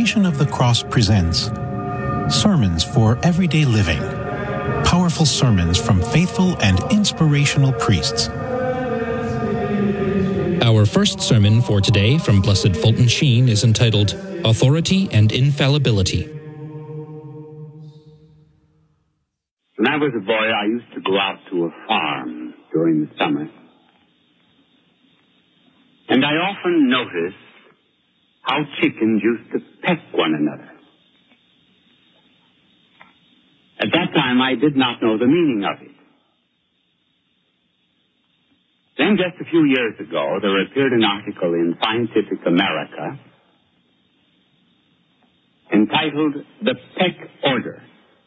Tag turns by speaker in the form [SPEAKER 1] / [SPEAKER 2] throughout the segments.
[SPEAKER 1] Ascension of the Cross presents Sermons for Everyday Living. Powerful sermons from faithful and inspirational priests.
[SPEAKER 2] Our first sermon for today from Blessed Fulton Sheen is entitled Authority and Infallibility.
[SPEAKER 3] When I was a boy, I used to go out to a farm during the summer. And I often noticed how chickens used to peck one another. At that time, I did not know the meaning of it. Then just a few years ago, there appeared an article in Scientific America entitled The Peck Order.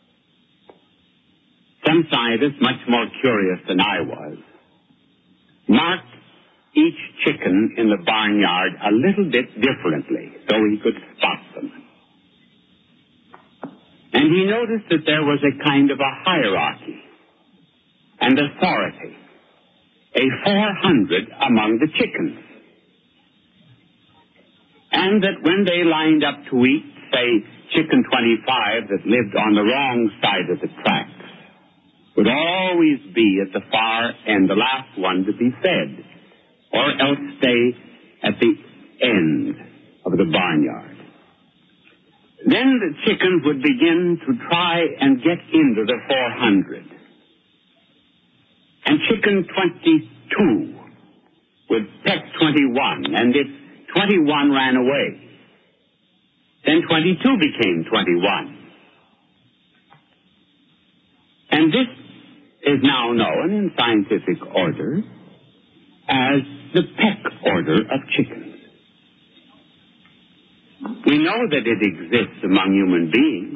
[SPEAKER 3] Some scientists, much more curious than I was, marked each chicken in the barnyard a little bit differently so he could spot them. And he noticed that there was a kind of a hierarchy and authority, a 400 among the chickens. And that when they lined up to eat, say, chicken 25 that lived on the wrong side of the tracks, would always be at the far end, the last one to be fed, or else stay at the end of the barnyard. Then the chickens would begin to try and get into the 400. And chicken 22 would peck 21, and if 21 ran away, then 22 became 21. And this is now known in scientific order as the peck order of chickens. We know that it exists among human beings.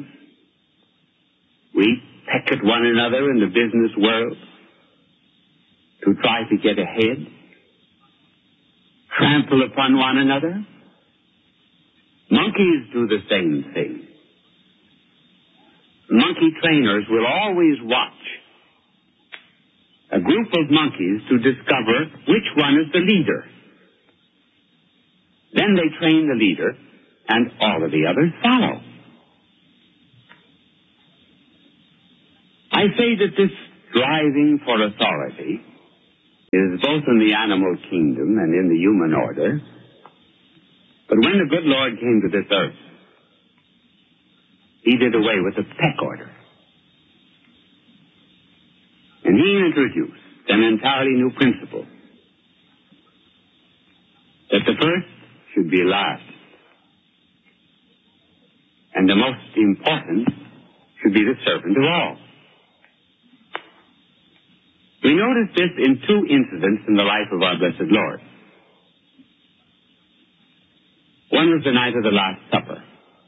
[SPEAKER 3] We peck at one another in the business world to try to get ahead, trample upon one another. Monkeys do the same thing. Monkey trainers will always watch a group of monkeys to discover which one is the leader. Then they train the leader, and all of the others follow. I say that this striving for authority is both in the animal kingdom and in the human order. But when the good Lord came to this earth, he did away with the peck order. And he introduced an entirely new principle, that the first should be last, and the most important should be the servant of all. We notice this in two incidents in the life of our blessed Lord. One was the night of the Last Supper.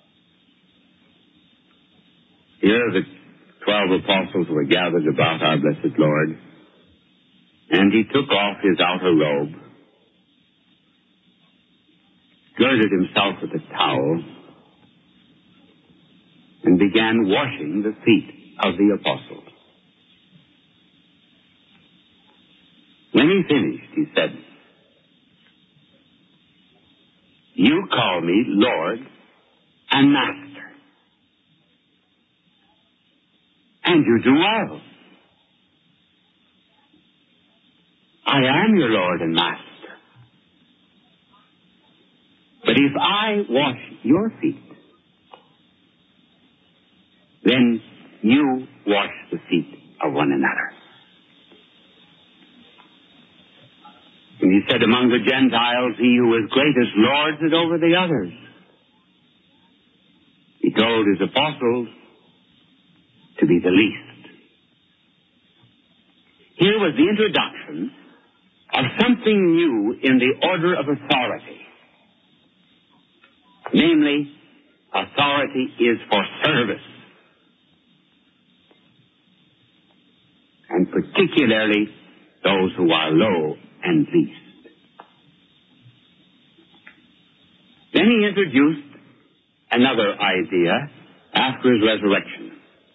[SPEAKER 3] Here the 12 apostles were gathered about our blessed Lord, and he took off his outer robe, girded himself with a towel, and began washing the feet of the apostles. When he finished, he said, "You call me Lord and Master. And you do well. I am your Lord and Master. But if I wash your feet, then you wash the feet of one another." And he said, "Among the Gentiles, he who is greatest lords it over the others." He told his apostles to be the least. Here was the introduction of something new in the order of authority. Namely, authority is for service. And particularly those who are low and least. Then he introduced another idea after his resurrection.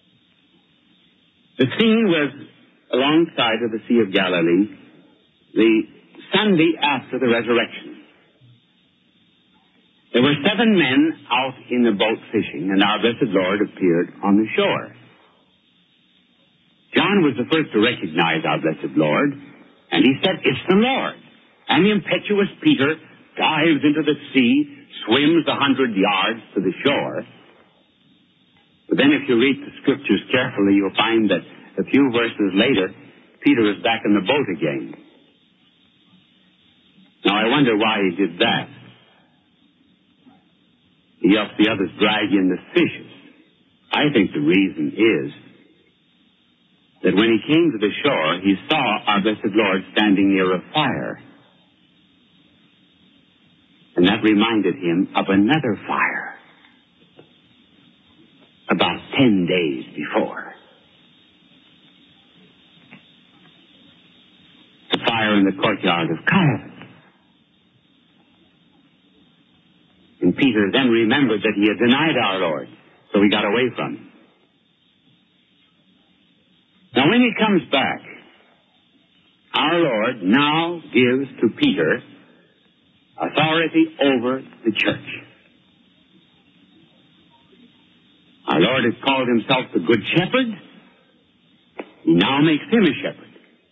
[SPEAKER 3] The scene was alongside of the Sea of Galilee, the Sunday after the resurrection. There were 7 men out in the boat fishing, and our blessed Lord appeared on the shore. John was the first to recognize our blessed Lord, and he said, "It's the Lord." And the impetuous Peter dives into the sea, swims the 100 yards to the shore. But then if you read the scriptures carefully, you'll find that a few verses later, Peter is back in the boat again. Now, I wonder why he did that. He helped the others drag in the fishes. I think the reason is that when he came to the shore, he saw our blessed Lord standing near a fire. And that reminded him of another fire about 10 days before. The fire in the courtyard of Caiaphas. And Peter then remembered that he had denied our Lord, so he got away from him. Now when he comes back, our Lord now gives to Peter authority over the church. Our Lord has called himself the Good Shepherd. He now makes him a shepherd.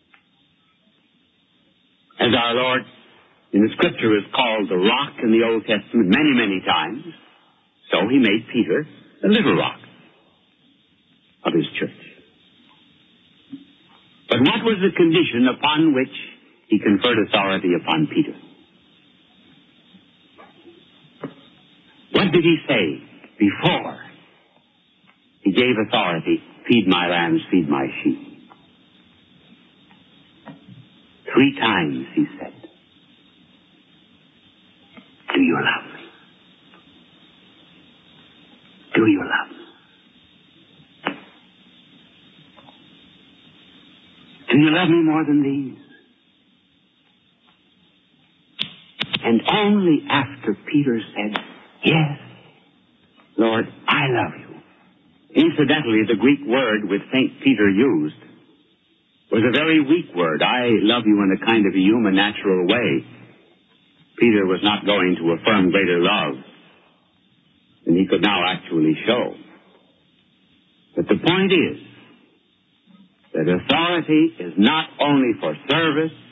[SPEAKER 3] As our Lord in the Scripture is called the rock in the Old Testament many, many times, so he made Peter the little rock of his church. But what was the condition upon which he conferred authority upon Peter? What did he say before he gave authority? Feed my lambs, feed my sheep. 3 times he said, "Do you love me? Do you love me? Do you love me more than these?" And only after Peter said, "Yes, Lord, I love you." Incidentally, the Greek word which St. Peter used was a very weak word. I love you in a kind of a human, natural way. Peter was not going to affirm greater love than he could now actually show. But the point is that authority is not only for service,